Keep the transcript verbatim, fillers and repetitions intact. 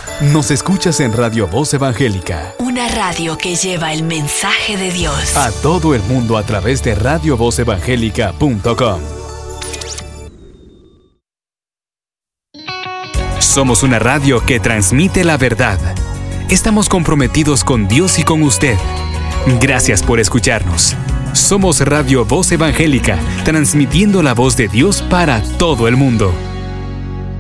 Nos escuchas en Radio Voz Evangélica. Una radio que lleva el mensaje de Dios a todo el mundo a través de radio voz evangélica punto com. Somos una radio que transmite la verdad. Estamos comprometidos con Dios y con usted. Gracias por escucharnos. Somos Radio Voz Evangélica, transmitiendo la voz de Dios para todo el mundo.